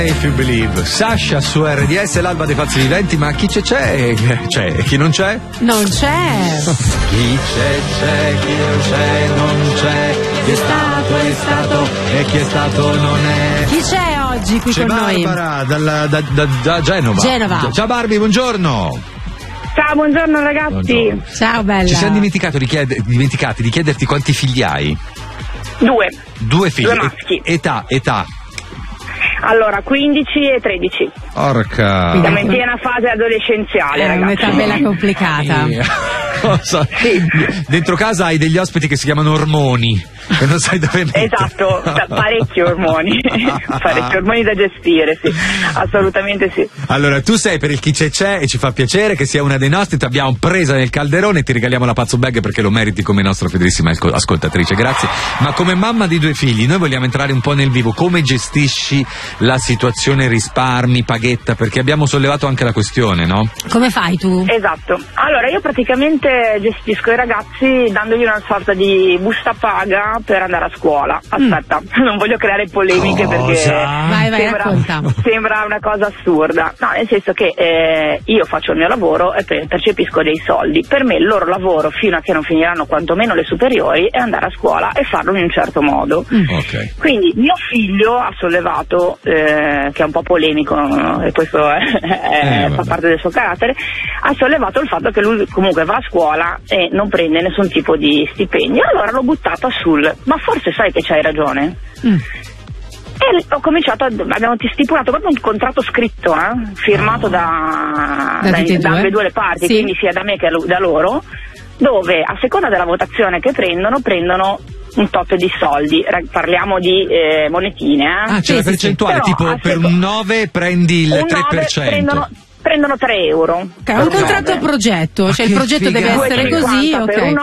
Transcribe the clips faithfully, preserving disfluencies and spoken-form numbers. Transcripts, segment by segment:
If you believe. Sasha su R D S, l'alba dei pazzi viventi, ma chi c'è c'è? C'è, chi non c'è? Non c'è. Chi c'è c'è, chi non c'è non c'è. Chi è stato è stato e chi è stato non è. Chi c'è oggi qui c'è con noi? Barbara dalla, da, da, da Genova. Genova. Ciao Barbie, buongiorno. Ciao, buongiorno ragazzi. Buongiorno. Ciao bella. Ci siamo dimenticato di chied- dimenticati di chiederti quanti figli hai. Due. Due figli. Due maschi. E- età, età. Allora, quindici e tredici. Orca. Siamo in piena fase adolescenziale, È ragazzi. un'età bella complicata. Cosa? Sì. Dentro casa hai degli ospiti che si chiamano ormoni e non sai dove mettere. Esatto, parecchi ormoni. Parecchi ormoni da gestire, sì. Assolutamente sì. Allora, tu sei per il chi c'è c'è e ci fa piacere che sia una dei nostri, ti abbiamo presa nel calderone e ti regaliamo la pazzo bag perché lo meriti come nostra fedelissima ascol- ascoltatrice, grazie. Ma come mamma di due figli, noi vogliamo entrare un po' nel vivo. Come gestisci la situazione risparmi, paghetta? Perché abbiamo sollevato anche la questione, no? Come fai tu? Esatto. Allora, io praticamente gestisco i ragazzi dandogli una sorta di busta paga per andare a scuola. Aspetta, mm. non voglio creare polemiche Cosa? perché Vai, vai, sembra, racconta. sembra una cosa assurda. No, nel senso che eh, io faccio il mio lavoro e per- percepisco dei soldi. Per me il loro lavoro, fino a che non finiranno quantomeno le superiori, è andare a scuola e farlo in un certo modo. Mm. Okay. Quindi mio figlio ha sollevato, eh, che è un po' polemico, no? E questo è, è, eh, fa parte del suo carattere, ha sollevato il fatto che lui comunque va a scuola e non prende nessun tipo di stipendio. Allora l'ho buttata sul, ma forse sai che c'hai ragione? Mm. E ho cominciato, a, abbiamo stipulato proprio un contratto scritto, eh, firmato da, da, da, da, da ambedue due le parti, sì. Quindi sia da me che da loro, dove a seconda della votazione che prendono, prendono un tot di soldi, parliamo di eh, monetine. Eh. Ah, c'è sì, la sì, percentuale, sì. tipo Però, per seco- un nove prendi il un tre per nove cento. prendono, prendono tre euro. Okay, un contratto a progetto, Ma cioè il che progetto figata. deve essere così, ok. Per un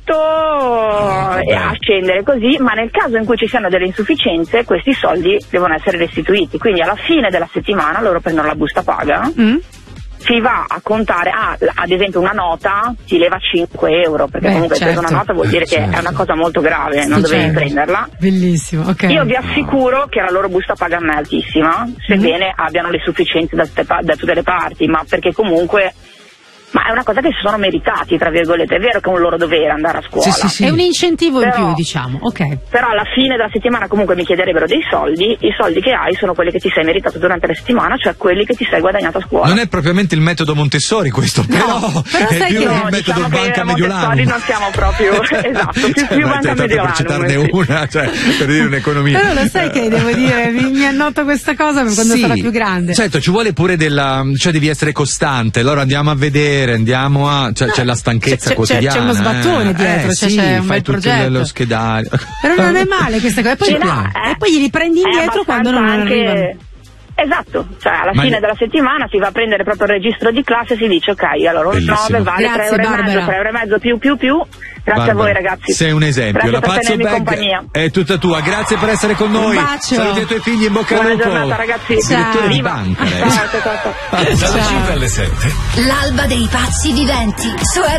otto e a scendere così, ma nel caso in cui ci siano delle insufficienze, questi soldi devono essere restituiti. Quindi alla fine della settimana loro prendono la busta paga. Mm? Si va a contare, ah, ad esempio una nota ti leva cinque euro, perché Beh, comunque certo. preso una nota vuol dire che Certo. è una cosa molto grave, Sì, non dovevi certo. prenderla. Bellissimo, ok. Io vi assicuro che la loro busta paga non è altissima, sebbene mm. abbiano le sufficienze da tutte, da tutte le parti, ma perché comunque... Ma è una cosa che si sono meritati, tra virgolette. È vero che è un loro dovere andare a scuola. Sì, sì, sì. È un incentivo Però- in più, diciamo, ok. Però alla fine della settimana comunque mi chiederebbero dei soldi. I soldi che hai sono quelli che ti sei meritato durante la settimana, cioè quelli che ti sei guadagnato a scuola. Non è propriamente il metodo Montessori questo, però, però è sai più che- il no, metodo diciamo che Banca a Mediolanum. Montessori non siamo proprio esatto, più, Cioè, più ma Banca tanto per Mediolanum. citarne sì. una, cioè, per dire un'economia. Però lo sai che devo dire, mi, mi annoto questa cosa per quando Sì, sarà più grande. certo, ci vuole pure della, cioè devi essere costante, allora andiamo a vedere, andiamo a, cioè, c'è la stanchezza c'è- c'è- quotidiana. c'è uno sbattone eh. dietro, eh, cioè sì, c'è un fai bel tutto progetto. lo schedario. Però non è male questa cosa, e poi, Sì, no, eh, e poi li riprendi è indietro quando non abbastanza anche- arrivano. Esatto, cioè alla Ma fine ne- della settimana si va a prendere proprio il registro di classe e si dice ok, allora un Bellissimo. nove vale Grazie, tre euro e Barbara. mezzo, tre euro e mezzo più più più. Grazie Barbara, a voi ragazzi. sei un esempio, Grazie la per Pazzo tenermi Bag compagnia. è tutta tua, grazie per essere con noi. Un bacio. Saluti ai tuoi figli, in bocca al Buona lupo. giornata ragazzi. Ciao. Direttore di Viva. banca, lei. Ciao, ciao, ciao. Dalle cinque alle sette. L'alba dei pazzi viventi su